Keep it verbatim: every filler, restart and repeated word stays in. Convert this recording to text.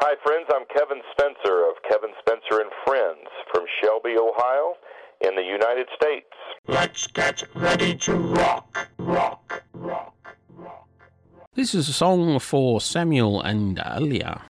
Hi, friends. I'm Kevin Spencer of Kevin Spencer and Friends from Shelby, Ohio, in the United States. Let's get ready to rock, rock, rock, rock. This is a song for Samuel and Alia.